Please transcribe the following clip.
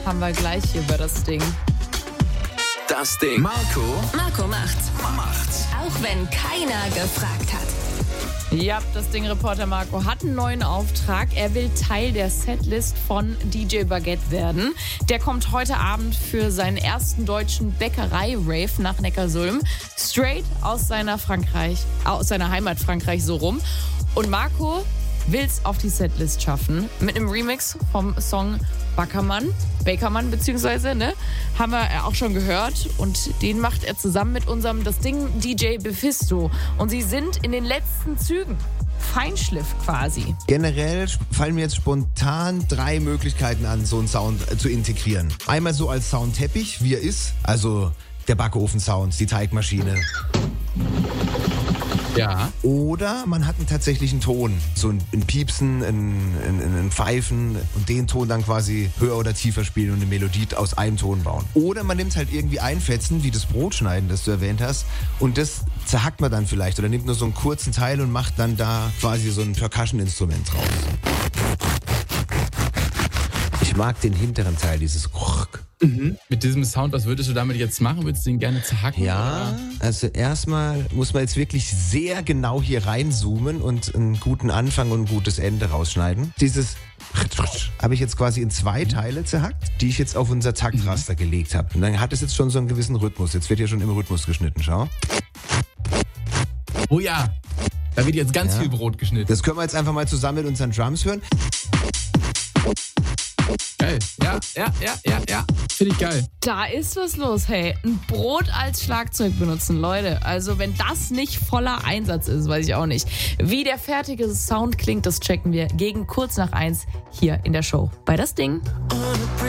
haben wir gleich hier bei das Ding. Das Ding. Marco macht's. Auch wenn keiner gefragt hat. Ja, das Ding Reporter Marco hat einen neuen Auftrag. Er will Teil der Setlist von DJ Baguette werden. Der kommt heute Abend für seinen ersten deutschen Bäckerei-Rave nach Neckarsulm. Straight aus seiner Heimat Frankreich so rum. Und Marco will's auf die Setlist schaffen. Mit einem Remix vom Song Bakermann beziehungsweise, ne? Haben wir auch schon gehört. Und den macht er zusammen mit unserem Das Ding DJ Befisto. Und sie sind in den letzten Zügen. Feinschliff quasi. Generell fallen mir jetzt spontan 3 Möglichkeiten an, so einen Sound zu integrieren. Einmal so als Soundteppich, wie er ist. Also der Backofen-Sound, die Teigmaschine. Ja. Oder man hat einen tatsächlichen Ton, so ein Piepsen, ein Pfeifen und den Ton dann quasi höher oder tiefer spielen und eine Melodie aus einem Ton bauen. Oder man nimmt halt irgendwie Einfetzen, wie das Brotschneiden, das du erwähnt hast, und das zerhackt man dann vielleicht oder nimmt nur so einen kurzen Teil und macht dann da quasi so ein Percussion-Instrument draus. Ich mag den hinteren Teil, dieses Mit diesem Sound, was würdest du damit jetzt machen? Würdest du ihn gerne zerhacken? Ja, also erstmal muss man jetzt wirklich sehr genau hier reinzoomen und einen guten Anfang und ein gutes Ende rausschneiden. Dieses habe ich jetzt quasi in 2 Teile zerhackt, die ich jetzt auf unser Taktraster gelegt habe. Und dann hat es jetzt schon so einen gewissen Rhythmus. Jetzt wird hier schon im Rhythmus geschnitten, schau. Oh ja, da wird jetzt ganz viel Brot geschnitten. Das können wir jetzt einfach mal zusammen mit unseren Drums hören. Geil. Ja. Finde ich geil. Da ist was los, hey. Ein Brot als Schlagzeug benutzen, Leute. Also wenn das nicht voller Einsatz ist, weiß ich auch nicht. Wie der fertige Sound klingt, das checken wir gegen kurz nach 1 hier in der Show bei Das Ding.